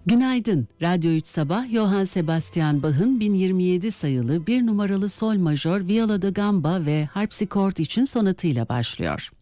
Günaydın. Radyo 3 Sabah, Johann Sebastian Bach'ın 1027 sayılı 1 numaralı sol majör viola da gamba ve harpsikord için sonatıyla başlıyor.